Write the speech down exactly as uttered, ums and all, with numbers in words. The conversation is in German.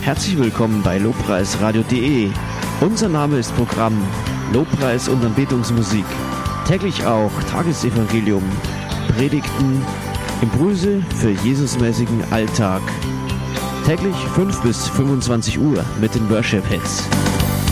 Herzlich willkommen bei lobpreisradio punkt de. Unser Name ist Programm Lobpreis und Anbetungsmusik. Täglich auch Tagesevangelium, Predigten, Impulse für Jesusmäßigen Alltag. Täglich fünf bis fünfundzwanzig Uhr mit den Worship Hits.